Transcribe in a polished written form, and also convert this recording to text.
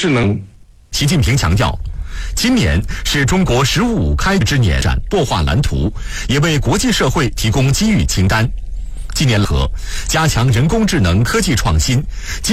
智能。 习近平强调，今年是中国“十五五”开局之年，擘画蓝图，也为国际社会提供机遇清单。今年加强人工智能科技创新。